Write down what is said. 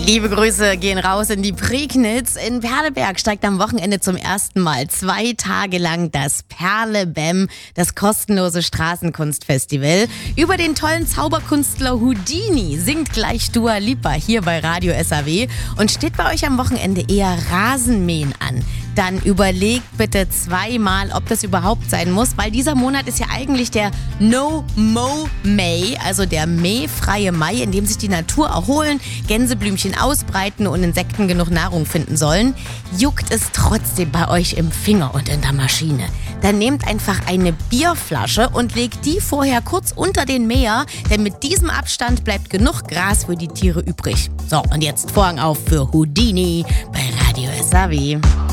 Liebe Grüße gehen raus in die Prignitz. In Perleberg steigt am Wochenende zum ersten Mal 2 Tage lang das Perle-BAM, das kostenlose Straßenkunstfestival. Über den tollen Zauberkünstler Houdini singt gleich Dua Lipa hier bei Radio SAW. Und steht bei euch am Wochenende eher Rasenmähen an, dann überlegt bitte zweimal, ob das überhaupt sein muss, weil dieser Monat ist ja eigentlich der No-Mow-May, also der mähfreie Mai, in dem sich die Natur erholen, Gänseblümchen ausbreiten und Insekten genug Nahrung finden sollen. Juckt es trotzdem bei euch im Finger und in der Maschine? Dann nehmt einfach eine Bierflasche und legt die vorher kurz unter den Mäher, denn mit diesem Abstand bleibt genug Gras für die Tiere übrig. So, und jetzt Vorhang auf für Houdini bei Radio SAW.